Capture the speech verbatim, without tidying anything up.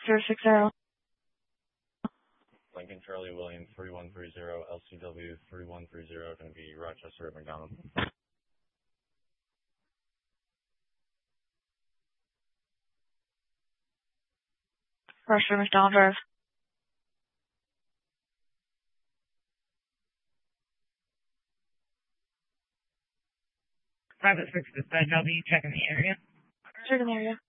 zero six zero. Lincoln Charlie William three one three zero, L C W three one three zero, going to be Rochester at McDonald. Rochester McDonald Drive. Private six to W, checking the area. Checking the area.